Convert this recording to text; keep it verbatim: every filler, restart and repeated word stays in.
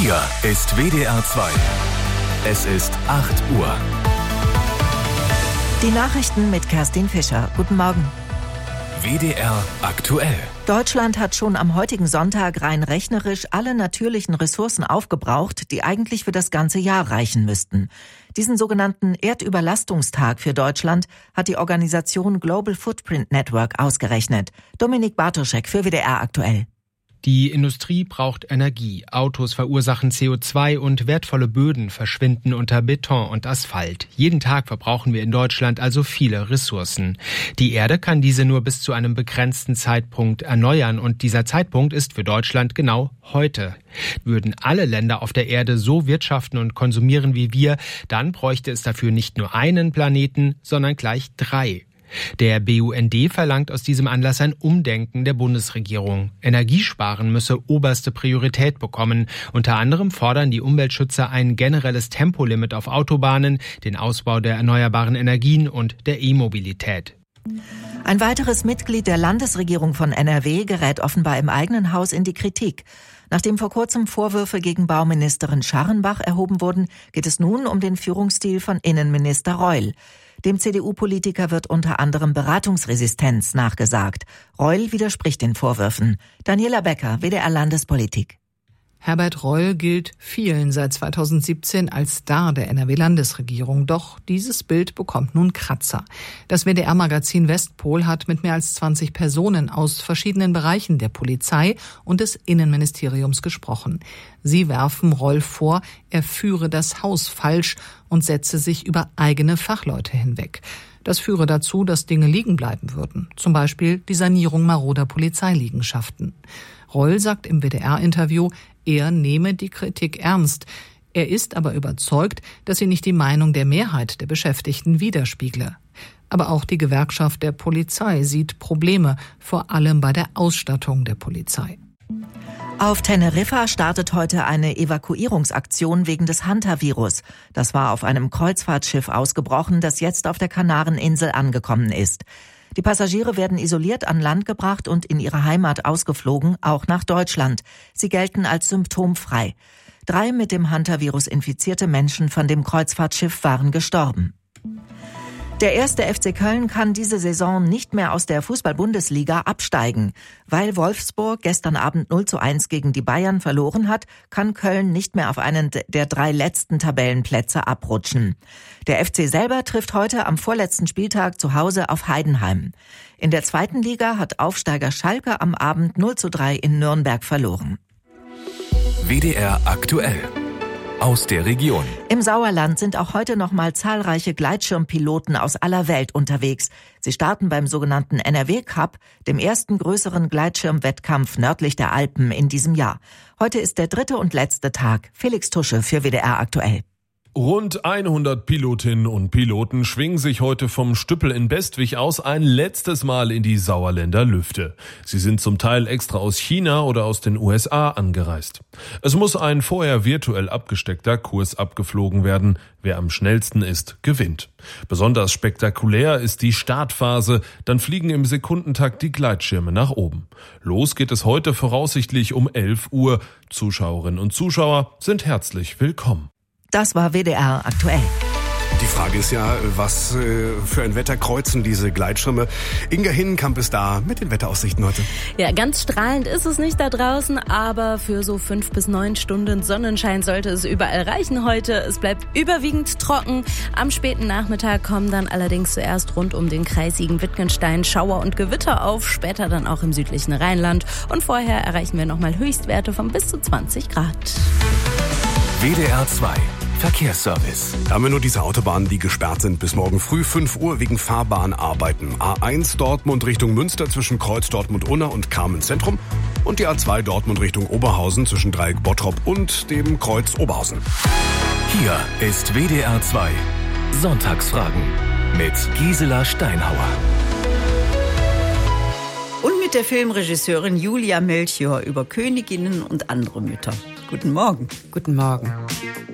Hier ist W D R zwei. Es ist acht Uhr. Die Nachrichten mit Kerstin Fischer. Guten Morgen. W D R aktuell. Deutschland hat schon am heutigen Sonntag rein rechnerisch alle natürlichen Ressourcen aufgebraucht, die eigentlich für das ganze Jahr reichen müssten. Diesen sogenannten Erdüberlastungstag für Deutschland hat die Organisation Global Footprint Network ausgerechnet. Dominik Bartoschek für W D R aktuell. Die Industrie braucht Energie, Autos verursachen C O zwei und wertvolle Böden verschwinden unter Beton und Asphalt. Jeden Tag verbrauchen wir in Deutschland also viele Ressourcen. Die Erde kann diese nur bis zu einem begrenzten Zeitpunkt erneuern und dieser Zeitpunkt ist für Deutschland genau heute. Würden alle Länder auf der Erde so wirtschaften und konsumieren wie wir, dann bräuchte es dafür nicht nur einen Planeten, sondern gleich drei. Der B U N D verlangt aus diesem Anlass ein Umdenken der Bundesregierung. Energiesparen müsse oberste Priorität bekommen. Unter anderem fordern die Umweltschützer ein generelles Tempolimit auf Autobahnen, den Ausbau der erneuerbaren Energien und der E-Mobilität. Ein weiteres Mitglied der Landesregierung von N R W gerät offenbar im eigenen Haus in die Kritik. Nachdem vor kurzem Vorwürfe gegen Bauministerin Scharrenbach erhoben wurden, geht es nun um den Führungsstil von Innenminister Reul. Dem C D U-Politiker wird unter anderem Beratungsresistenz nachgesagt. Reul widerspricht den Vorwürfen. Daniela Becker, W D R Landespolitik. Herbert Reul gilt vielen seit zweitausendsiebzehn als Star der N R W-Landesregierung. Doch dieses Bild bekommt nun Kratzer. Das W D R-Magazin Westpol hat mit mehr als zwanzig Personen aus verschiedenen Bereichen der Polizei und des Innenministeriums gesprochen. Sie werfen Reul vor, er führe das Haus falsch und setze sich über eigene Fachleute hinweg. Das führe dazu, dass Dinge liegen bleiben würden. Zum Beispiel die Sanierung maroder Polizeiliegenschaften. Reul sagt im W D R-Interview, er nehme die Kritik ernst. Er ist aber überzeugt, dass sie nicht die Meinung der Mehrheit der Beschäftigten widerspiegle. Aber auch die Gewerkschaft der Polizei sieht Probleme, vor allem bei der Ausstattung der Polizei. Auf Teneriffa startet heute eine Evakuierungsaktion wegen des Hantavirus. Das war auf einem Kreuzfahrtschiff ausgebrochen, das jetzt auf der Kanareninsel angekommen ist. Die Passagiere werden isoliert an Land gebracht und in ihre Heimat ausgeflogen, auch nach Deutschland. Sie gelten als symptomfrei. Drei mit dem Hantavirus infizierte Menschen von dem Kreuzfahrtschiff waren gestorben. Der erste F C Köln kann diese Saison nicht mehr aus der Fußball-Bundesliga absteigen. Weil Wolfsburg gestern Abend null zu eins gegen die Bayern verloren hat, kann Köln nicht mehr auf einen der drei letzten Tabellenplätze abrutschen. Der F C selber trifft heute am vorletzten Spieltag zu Hause auf Heidenheim. In der zweiten Liga hat Aufsteiger Schalke am Abend null zu drei in Nürnberg verloren. W D R aktuell. Aus der Region. Im Sauerland sind auch heute noch mal zahlreiche Gleitschirmpiloten aus aller Welt unterwegs. Sie starten beim sogenannten N R W Cup, dem ersten größeren Gleitschirmwettkampf nördlich der Alpen in diesem Jahr. Heute ist der dritte und letzte Tag. Felix Tusche für W D R aktuell. Rund hundert Pilotinnen und Piloten schwingen sich heute vom Stüppel in Bestwig aus ein letztes Mal in die Sauerländer Lüfte. Sie sind zum Teil extra aus China oder aus den U S A angereist. Es muss ein vorher virtuell abgesteckter Kurs abgeflogen werden. Wer am schnellsten ist, gewinnt. Besonders spektakulär ist die Startphase. Dann fliegen im Sekundentakt die Gleitschirme nach oben. Los geht es heute voraussichtlich um elf Uhr. Zuschauerinnen und Zuschauer sind herzlich willkommen. Das war W D R aktuell. Die Frage ist ja, was äh, für ein Wetter kreuzen diese Gleitschirme? Inga Hinnenkamp ist da mit den Wetteraussichten heute. Ja, ganz strahlend ist es nicht da draußen, aber für so fünf bis neun Stunden Sonnenschein sollte es überall reichen heute. Es bleibt überwiegend trocken. Am späten Nachmittag kommen dann allerdings zuerst rund um den kreisigen Wittgenstein Schauer und Gewitter auf, später dann auch im südlichen Rheinland. Und vorher erreichen wir nochmal Höchstwerte von bis zu zwanzig Grad. W D R zwei Verkehrsservice. Da haben wir nur diese Autobahnen, die gesperrt sind bis morgen früh fünf Uhr wegen Fahrbahnarbeiten. A eins Dortmund Richtung Münster zwischen Kreuz Dortmund-Unna und Carmen Zentrum und die A zwei Dortmund Richtung Oberhausen zwischen Dreieck Bottrop und dem Kreuz Oberhausen. Hier ist W D R zwei Sonntagsfragen mit Gisela Steinhauer. Und mit der Filmregisseurin Julia Melchior über Königinnen und andere Mütter. Guten Morgen. Guten Morgen.